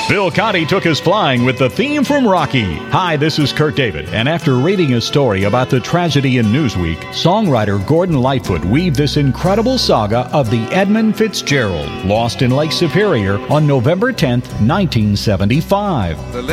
Bill Conti took us flying with the theme from Rocky. Hi, this is Kurt David, and after reading a story about the tragedy in Newsweek, songwriter Gordon Lightfoot weaved this incredible saga of the Edmund Fitzgerald, lost in Lake Superior on November 10, 1975.